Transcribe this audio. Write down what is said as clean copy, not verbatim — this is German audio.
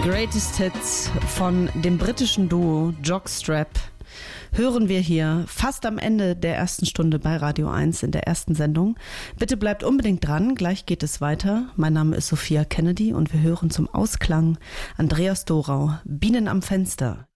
Greatest Hits von dem britischen Duo Jockstrap hören wir hier fast am Ende der ersten Stunde bei Radio 1 in der ersten Sendung. Bitte bleibt unbedingt dran, gleich geht es weiter. Mein Name ist Sophia Kennedy und wir hören zum Ausklang Andreas Dorau, Bienen am Fenster.